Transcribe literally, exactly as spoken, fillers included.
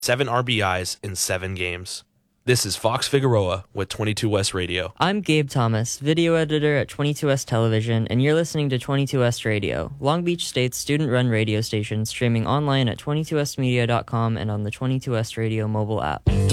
seven R B Is in seven games. This is Fox Figueroa with twenty-two West Radio. I'm Gabe Thomas, video editor at twenty-two West Television, and you're listening to twenty-two West Radio, Long Beach State's student-run radio station, streaming online at twenty-two west media dot com and on the twenty-two West Radio mobile app.